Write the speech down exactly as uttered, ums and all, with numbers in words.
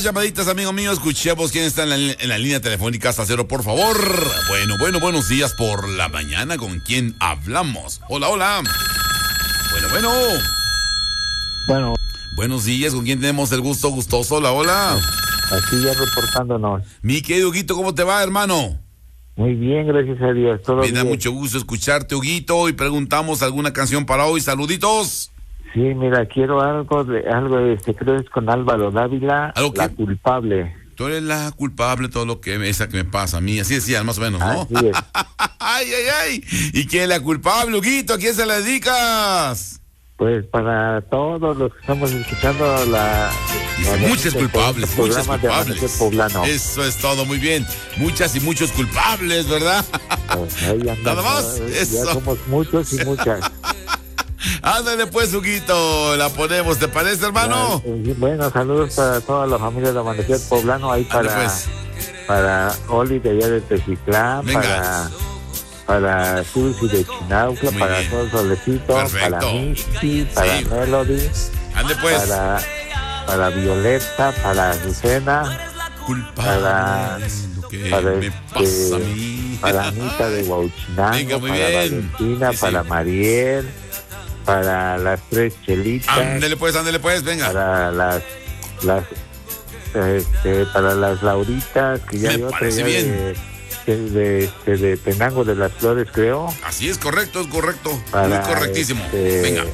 Llamaditas, amigo mío, escuchemos quién está en la, en la línea telefónica hasta cero, por favor. Bueno, bueno, buenos días por la mañana, ¿con quién hablamos? Hola, hola. Bueno, bueno. Bueno. Buenos días, ¿con quién tenemos el gusto gustoso? Hola, hola. Aquí ya reportándonos. Mi querido Huguito, ¿cómo te va, hermano? Muy bien, gracias a Dios, todo Me bien. da mucho gusto escucharte, Huguito, y preguntamos alguna canción para hoy. Saluditos. Sí, mira, quiero algo de, algo de, este, creo que es con Álvaro Dávila, ¿Algo La qué? Culpable. Tú eres la culpable de todo lo que esa que me pasa a mí. Así decían, más o menos, ¿no? Así es. Ay, ay, ay. ¿Y quién es la culpable, Huguito? ¿A quién se la dedicas? Pues para todos los que estamos escuchando la... Dice, la muchas el culpables, muchas programa de Amanecer culpables. Poblano. Eso es todo, muy bien. Muchas y muchos culpables, ¿verdad? Pues ahí andamos, Nada más, ya eso. somos muchos y muchas. Ándale pues, Huguito, la ponemos, ¿te parece, hermano? Eh, Bueno, saludos para toda la familia de Amanecer Poblano, ahí Ándale, para, pues. para Oli de allá de Tecitlán, Venga. para... para Susi de Chinaucla, Muy para bien. todo Solecito, Perfecto. para Misty, para Sí. Melody, Ande pues. para, para Violeta, para Azucena, Culpable para- lo que para me este- pasa a mí. para Anita de Venga, Huauchinango, muy para bien. Valentina, Sí, sí. para Mariel, para las tres chelitas, Ándale pues, ándale pues, venga. para las, las este, para las Lauritas, que ya Me hay otra parece ya bien. de, de, de, este, de Penango de las Flores, creo. Así es correcto, es correcto. Para, Muy correctísimo. este, Venga.